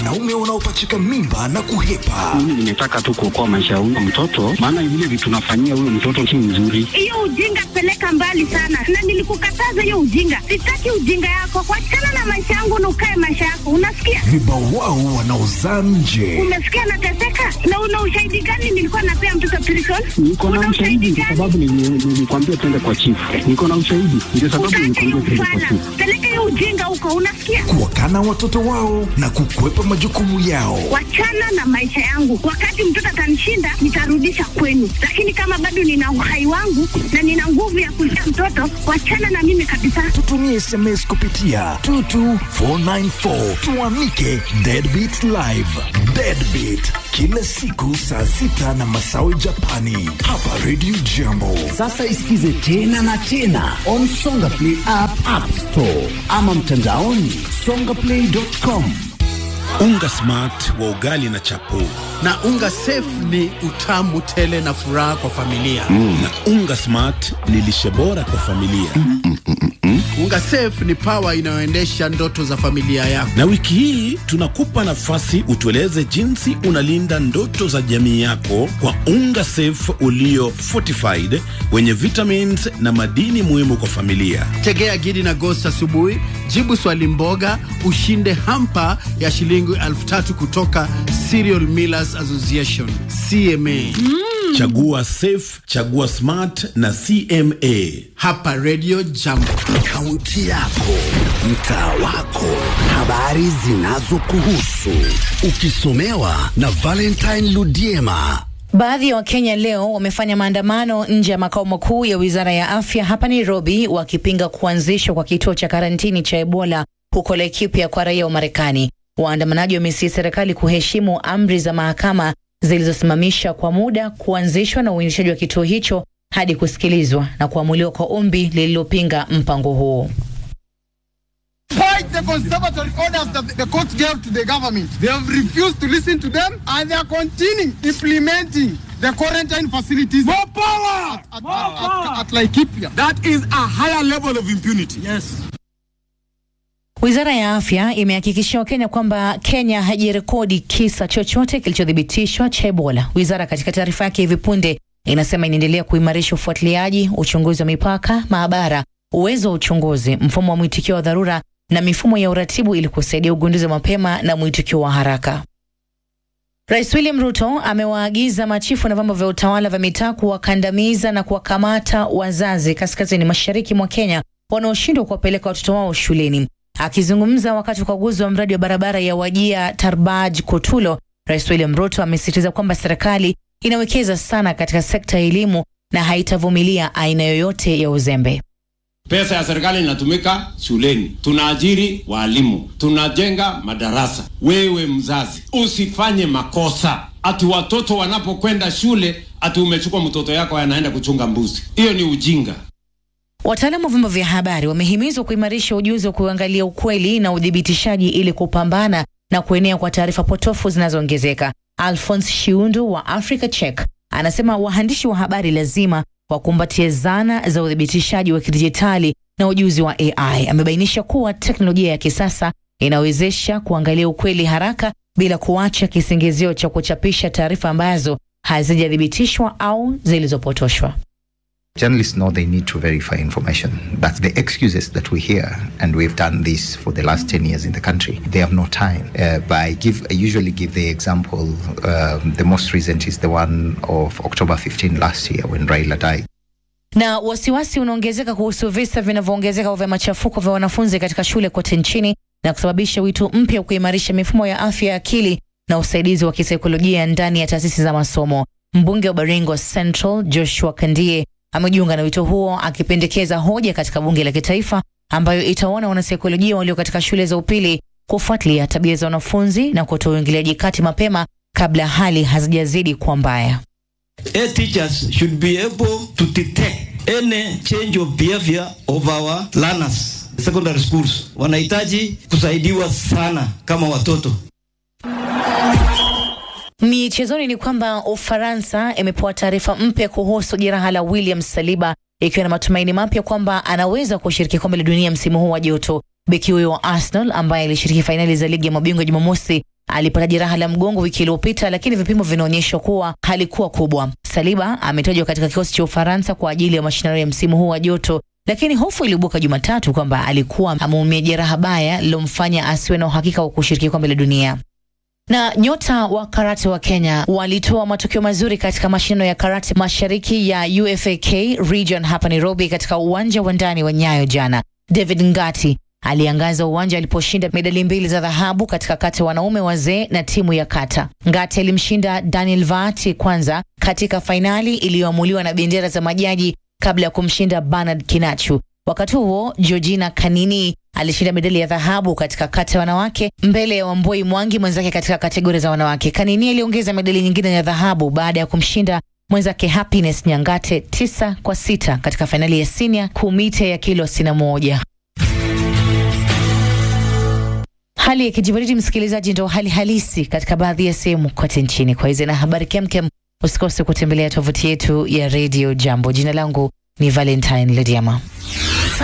wanaume wanaopachika mimba na kuhepa. Mimi nimetaka tu kuokoa maisha ya huyo mtoto, maana vile vitu tunafanyia huyo mtoto si nzuri. Hiyo ujinga peleka mbali sana, na nilikukataza hiyo ujinga. Sitaki ujinga yako, kuachana na maisha yangu na ukae maisha yako, unasikia? Vibawao wanaozaa nje. Umesikia nateseka? Na una ushahidi gani nilikuwa napea mtoto prison? Niko na ushahidi kwa sababu nilikwambia twende kwa chief. Niko na ushahidi ndio sababu nilikwambia twende kwa chief. Peleka hiyo ujinga huko, unasikia? Kuwakana watoto wao na kukwepa majukumu yao. Wachana na maisha yangu. Wakati mtoto atanishinda, nitarudisha kwenu. Lakini kama bado nina uhai wangu na nina nguvu ya kulea mtoto, wachana na mimi kabisa. Tutumie SMS kupitia 22494 tuamike Deadbeat Live. Deadbeat kila siku saa 6 na masawi Japani hapa Radio Jambo. Sasa isikize tena na tena on Songa Play App Store ama mtandaoni songaplay.com. Unga Smart wa ugali na chapo. Na Unga Safe ni utamu tele na furaha kwa familia. Na Unga Smart ni lishe bora kwa familia. Unga Safe ni power inayoendesha ndoto za familia yako. Na wiki hii tunakupa nafasi utueleze jinsi unalinda ndoto za jamii yako kwa Unga Safe ulio fortified wenye vitamins na madini muhimu kwa familia. Tegea Gidi na Ghost asubuhi, jibu swali mboga, ushinde hampa ya shilingi 3,000 kutoka Cereal Millers Association, CMA. Chagua Safe, chagua Smart na CMA. Hapa Radio Jambo. Kaunti yako, mtaa wako, habari zinazokuhusu, ukisomewa na Valentine Ludiema. Baadhi ya Wakenya leo wamefanya maandamano nje ya makao makuu ya Wizara ya Afya hapa Nairobi wakipinga kuanzishwa kwa kituo cha karantini cha Ebola huko Laikipia kwa raia wa Marekani. Waandamanaji wamesihi serikali kuheshimu amri za mahakama zilizosimamisha kwa muda kuanzishwa na uendeshaji wa kituo hicho hadi kusikilizwa na kuamuliwa kwa ombi lililopinga mpango huo. Fight the conservatory orders that the court gave to the government. They have refused to listen to them and they are continuing implementing the quarantine facilities. More power! At Laikipia. That is a higher level of impunity. Yes. Wizara ya Afya imehakikishia Wakenya kwamba Kenya haijarekodi kisa chochote kilichothibitishwa cha Ebola. Wizara katika taarifa yake hivi punde inasema inaendelea kuimarisha ufuatiliaji, uchunguzi wa mipaka, maabara, uwezo wa uchunguzi, mfumo wa mwitikio wa dharura na mifumo ya uratibu ili kusaidia ugunduzi mapema na mwitikio wa haraka. Rais William Ruto amewaagiza machifu na vyombo vya utawala vya mitaa kuwakandamiza na kuwakamata wazazi kaskazini mashariki mwa Kenya wanaoshindwa kuwapeleka watoto wao shuleni. Akizungumza wakati ukaguzi wa mradi wa barabara ya Wajia Tarbaj Kotulo, Rais William Ruto amesisitiza kwamba serikali inawekeza sana katika sekta ya elimu na haitavumilia aina yoyote ya uzembe. Pesa ya serikali inatumika shuleni, tunaajiri walimu, tunajenga madarasa. Wewe mzazi usifanye makosa ati watoto wanapokwenda shule ati umechukua mtoto yako anaenda kuchunga mbuzi. Hiyo ni ujinga. Wataalamu wa vyombo vya habari wamehimizwa kuimarisha ujuzi wa kuangalia ukweli na udhibitishaji ili kupambana na kuenea kwa taarifa potofu zinazoongezeka. Alphonse Shiundu wa Africa Check anasema waandishi wa habari lazima wakumbatie zana za udhibitishaji wa kidijitali na ujuzi wa AI. Amebainisha kuwa teknolojia ya kisasa inawezesha kuangalia ukweli haraka bila kuacha kisingizio cha kuchapisha taarifa ambazo hazijathibitishwa au zilizopotoshwa. Journalists know they need to verify information. That's the excuses that we hear, and we've done this for the last 10 years in the country. They have no time. I usually give the example, the most recent is the one of October 15 last year when Raila died. Na wasiwasi unaongezeka kuhusu visa vinavyoongezeka vya machafuko vya wanafunzi katika shule kote nchini na kusababisha wito mpya kuimarisha mifumo ya afya ya akili na usaidizi wa kisaikolojia ndani ya taasisi za masomo. Mbunge wa Baringo Central Joshua Kandie amejiunga na wito huo akipendekeza hoja katika bunge la kitaifa ambayo itaona wanasaikolojia walio katika shule za upili kufuatilia tabia za wanafunzi na kutoa uingiliaji kati mapema kabla hali hazijazidi kuwa mbaya. Teachers should be able to detect any change of behavior of our learners. Secondary schools wanahitaji kusaidiwa sana kama watoto. Michezoni ni kwamba Ufaransa imepewa taarifa mpya kuhusu jeraha la William Saliba, ikiwa na matumaini mapya kwamba anaweza kushiriki kombe la dunia msimu huu wa joto. Beki huyo wa Arsenal ambaye alishiriki fainali za ligi ya mabingwa Jumamosi alipata jeraha la mgongo wiki iliyopita, lakini vipimo vinaonyesha kuwa halikuwa kubwa. Saliba ametajwa katika kikosi cha Ufaransa kwa ajili ya mashindano ya msimu huu wa joto, lakini hofu ilibuka Jumatatu kwamba alikuwa ameumia jeraha baya lilomfanya asiwe na uhakika wa kushiriki kombe la dunia. Na nyota wa karate wa Kenya walitoa matokeo mazuri katika mashindano ya karate mashariki ya UFAK region hapa Nairobi katika uwanja wa ndani wa Nyayo jana. David Ngati aliangaza uwanja aliposhinda medali 2 za dhahabu katika kata wanaume wazee na timu ya kata. Ngati alimshinda Daniel Vati kwanza katika fainali iliyoamuliwa na bendera za majaji kabla ya kumshinda Bernard Kinachu. Wakati huo Georgina Kanini alishinda medali ya dhahabu katika kata wanawake mbele ya Wamboi Mwangi mwenzake katika kategoria za wanawake. Kanini aliongeza medali nyingine ya dhahabu baada ya kumshinda mwenzake Happiness Nyangate 9-6 katika fainali ya senior kumite ya kilo 61. Hali ya kijibaridi, msikilizaji, ndio hali halisi katika baadhi ya sehemu kote nchini. Kwa hizo na habari kemkem, usikose kutembelea tovuti yetu ya Radio Jambo. Jina langu ni Valentine Lediama.